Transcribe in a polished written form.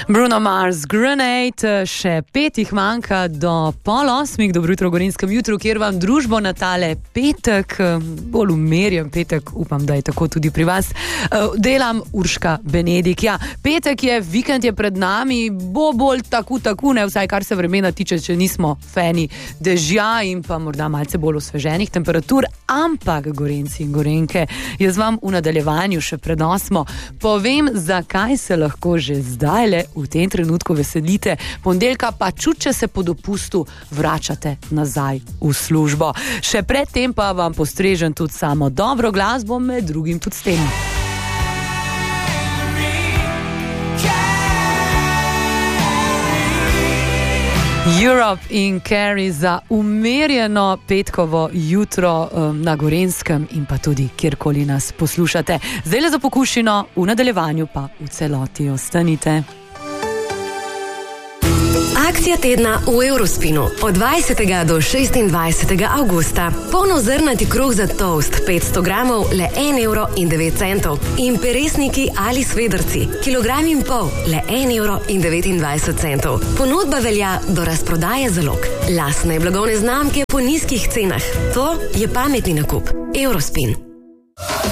Bruno Mars, Grenade, še 5 jih manjka do 7:30. Dobro jutro v Gorenjskem jutru, kjer vam družbo na tale petek, bolj umerjen petek, upam, da je tako tudi pri vas, delam Urška Benedik. Ja, petek je, vikend je pred nami, bo bolj tako, ne, vsaj kar se vremena tiče, če nismo fani dežja in pa morda malce bolj osveženih temperatur, ampak Gorenci in Gorenke, jaz vam v nadaljevanju še pred 8 povem, zakaj se lahko že zdajle v tem trenutku veselite ponedeljka, pa če se po dopustu vračate nazaj v službo. Še predtem pa vam postrežem tudi samo dobro glasbo, med drugim tudi s tem. Europe in Carrie za umerjeno petkovo jutro na Gorenjskem in pa tudi kjerkoli nas poslušate. Zdaj za pokušino, v nadaljevanju pa v celoti ostanite. Akcija tedna v Eurospinu od 20. do 26. avgusta. Polnozrnati kruh za toast 500 gramov le 1,09 € in peresniki ali svedrci kilogram in pol le 1,29 €. Ponudba velja do razprodaje zalog. Lastne blagovne znamke po nizkih cenah. To je pametni nakup. Eurospin.